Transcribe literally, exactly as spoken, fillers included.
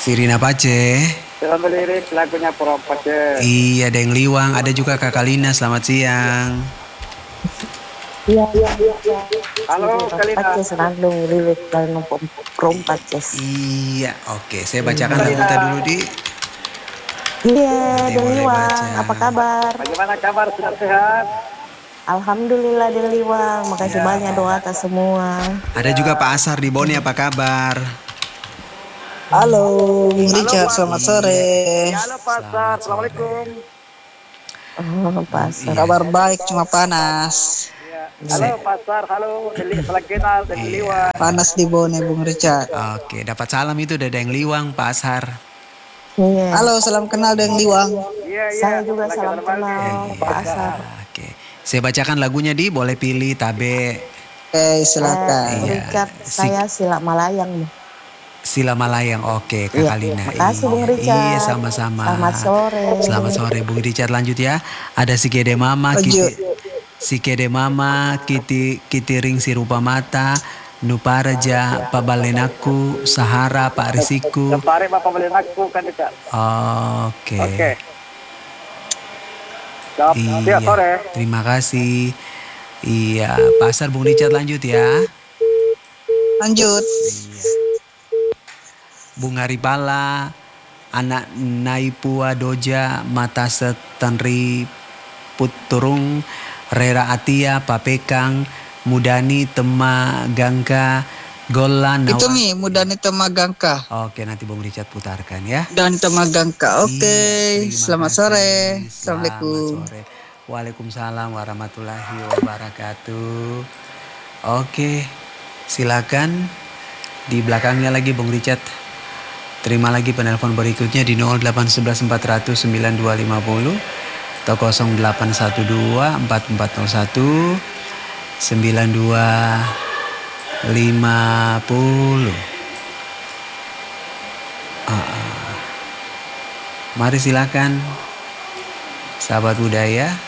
Sirina Pace. Film lirik lagunya Puro Pace. Iya, ada yang Liwang, ada juga Kakak Lina, selamat siang. Iya, iya, iya. Halo, Kalina. Pace selalu lirik dan Puro Pace. Iya, oke, saya bacakan lagu kita dulu di. Iya, Nanti boleh Deliwang, baca. apa kabar? Bagaimana kabar? Sudah sehat? Alhamdulillah Deliwang, makasih Ya. banyak doa atas semua. Ada juga Pak Asar di Boni, apa kabar? Halo, Bung Richard, Pak. selamat sore. Ya, halo Pak Sar, Assalamualaikum. Oh, pasar. Iya. Kabar baik, cuma panas. Ya. Halo Pak Sar, halo Deli, salam kenal dan Iya. Liwang. Panas di Bone, Bung Richard. Oke, dapat salam itu udah ada yang Liwang, Pak Asar. Iya. Halo, salam kenal dengan Liwang. Iya, iya. Saya juga Lagi salam dalam hal ini. kenal Pak Asar. Oke, saya bacakan lagunya di, boleh pilih tabe. Oke, silakan. Eh, Iya. Richard, saya Sila Malayang. Sila Malayang, oke Kak Iya, Kalina. makasih, Bung Richard. Iya, sama-sama. Selamat sore. Selamat sore Bung Richard, lanjut ya. Ada si Kede Mama, Lanjut. Kiti, si Kede Mama, Kiti Kitiring si rupa mata, Nuparaja, Pabalenaku, Sahara, Pak Risiku. Kemarin Bapak beli aku kan dekat. Oke. Oke. Siap, Iya. siap sore. Terima kasih. Iya, Pasar Bung Richard lanjut ya. Lanjut. Bung Haripala, anak Naipua Doja, Mata Setanri Puturung, Rera Atia, Papekang, Mudani Tema Gangka, Gola Nawa. Itu nih, Mudani Temagangka. Oke, nanti Bung Richard putarkan ya. Dan Temagangka. Oke, Iya, terima selamat kasih. sore. Selamat Assalamualaikum. sore. Waalaikumsalam warahmatullahi wabarakatuh. Oke, silakan di belakangnya lagi Bung Richard. Terima lagi penelpon berikutnya di nol delapan satu satu empat nol nol sembilan dua lima nol atau nol delapan satu dua empat empat nol satu sembilan dua lima nol. Uh, mari silakan sahabat budaya.